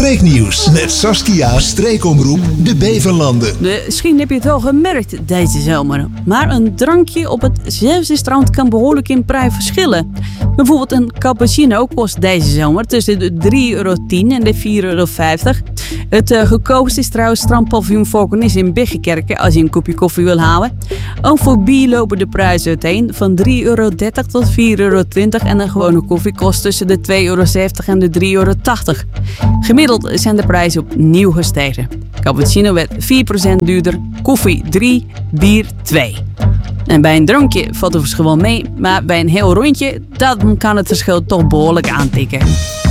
Streeknieuws met Saskia, streekomroep De Beverlanden. Misschien heb je het wel gemerkt deze zomer. Maar een drankje op hetzelfde strand kan behoorlijk in prijs verschillen. Bijvoorbeeld een cappuccino kost deze zomer tussen de €3,10 en de €4,50. Het goedkoopste is trouwens strandpaviljoen Valkenis in Biggekerken als je een kopje koffie wil halen. Ook voor bier lopen de prijzen uiteen van €3,30 tot €4,20 en een gewone koffie kost tussen de €2,70 en de €3,80. Gemiddeld zijn de prijzen opnieuw gestegen. Cappuccino werd 4% duurder, koffie 3, bier 2. En bij een drankje valt het verschil wel mee, maar bij een heel rondje, dan kan het verschil toch behoorlijk aantikken.